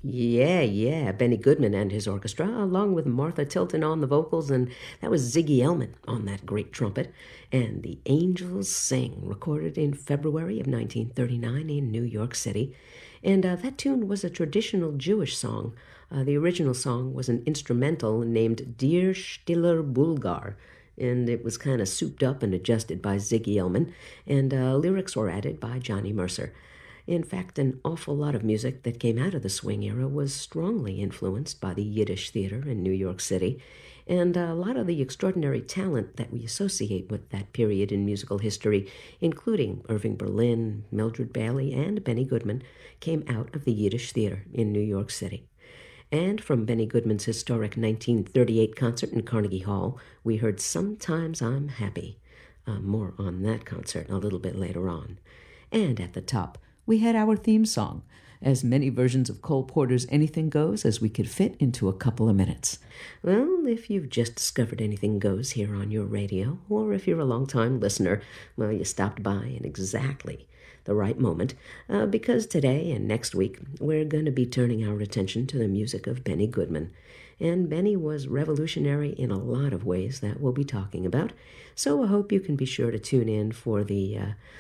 Yeah, Benny Goodman and his orchestra, along with Martha Tilton on the vocals, and that was Ziggy Elman on that great trumpet. And The Angels Sing, recorded in February of 1939 in New York City. And that tune was a traditional Jewish song. The original song was an instrumental named Dir Stiller Bulgar, and it was kind of souped up and adjusted by Ziggy Elman, and lyrics were added by Johnny Mercer. In fact, an awful lot of music that came out of the swing era was strongly influenced by the Yiddish theater in New York City, and a lot of the extraordinary talent that we associate with that period in musical history, including Irving Berlin, Mildred Bailey, and Benny Goodman, came out of the Yiddish theater in New York City. And from Benny Goodman's historic 1938 concert in Carnegie Hall, we heard Sometimes I'm Happy. More on that concert a little bit later on. And at the top, we had our theme song, as many versions of Cole Porter's Anything Goes as we could fit into a couple of minutes. Well, if you've just discovered Anything Goes here on your radio, or if you're a long-time listener, well, you stopped by in exactly the right moment, because today and next week we're going to be turning our attention to the music of Benny Goodman. And Benny was revolutionary in a lot of ways that we'll be talking about, so I hope you can be sure to tune in for the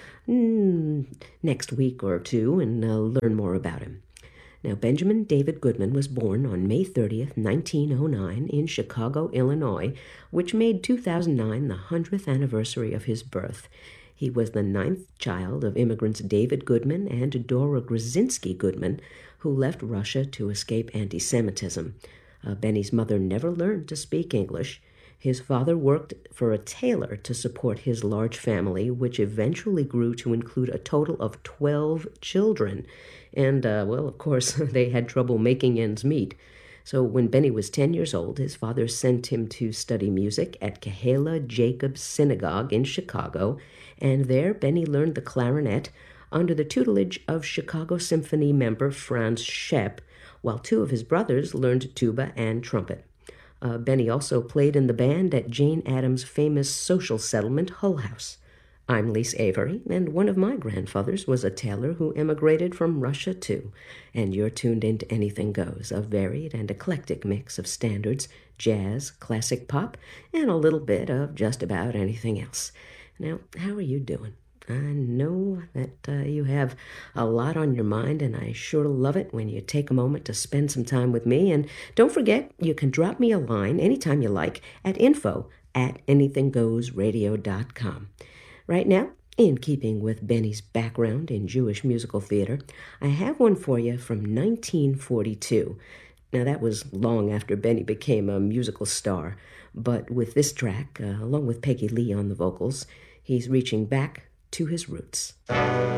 next week or two and learn more about him. Now, Benjamin David Goodman was born on May 30th, 1909 in Chicago, Illinois, which made 2009 the 100th anniversary of his birth. He was the 9th child of immigrants David Goodman and Dora Grzinski Goodman, who left Russia to escape anti-Semitism. Benny's mother never learned to speak English. His father worked for a tailor to support his large family, which eventually grew to include a total of 12 children. And, well, of course, they had trouble making ends meet. So when Benny was 10 years old, his father sent him to study music at Kehela Jacobs Synagogue in Chicago, and there Benny learned the clarinet under the tutelage of Chicago Symphony member Franz Schepp, while two of his brothers learned tuba and trumpet. Benny also played in the band at Jane Addams' famous social settlement, Hull House. I'm Lise Avery, and one of my grandfathers was a tailor who emigrated from Russia too. And you're tuned into Anything Goes, a varied and eclectic mix of standards, jazz, classic pop, and a little bit of just about anything else. Now, how are you doing? I know that you have a lot on your mind, and I sure love it when you take a moment to spend some time with me. And don't forget, you can drop me a line anytime you like at info@anythinggoesradio.com. Right now, in keeping with Benny's background in Jewish musical theater, I have one for you from 1942. Now, that was long after Benny became a musical star, but with this track, along with Peggy Lee on the vocals, he's reaching back to his roots.